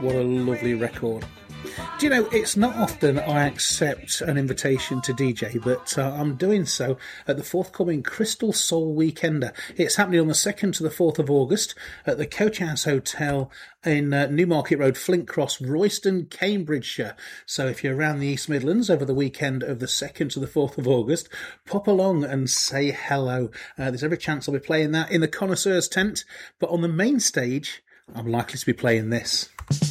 What a lovely record. Do you know, it's not often I accept an invitation to DJ, but I'm doing so at the forthcoming Crystal Soul Weekender. It's happening on the 2nd to the 4th of August at the Coach House Hotel in Newmarket Road, Flint Cross, Royston, Cambridgeshire. So if you're around the East Midlands over the weekend of the 2nd to the 4th of August, pop along and say hello. There's every chance I'll be playing that in the Connoisseurs tent, but on the main stage, I'm likely to be playing this.